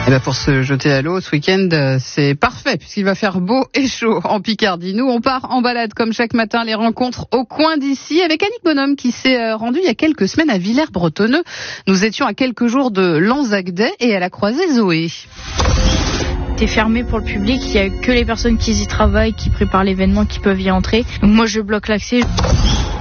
Et ben pour se jeter à l'eau ce week-end, c'est parfait puisqu'il va faire beau et chaud en Picardie. Nous, on part en balade comme chaque matin, les rencontres au coin d'ici avec Annick Bonhomme qui s'est rendue il y a quelques semaines à Villers-Bretonneux. Nous étions à quelques jours de Lanzac-Day et elle a croisé Zoé. C'est fermé pour le public, il n'y a que les personnes qui y travaillent, qui préparent l'événement, qui peuvent y entrer. Donc moi je bloque l'accès.